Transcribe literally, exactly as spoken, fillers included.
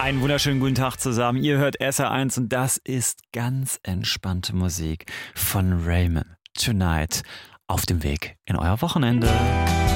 Einen wunderschönen guten Tag zusammen. Ihr hört S R eins und das ist ganz entspannte Musik von Raymond. Tonight auf dem Weg in euer Wochenende.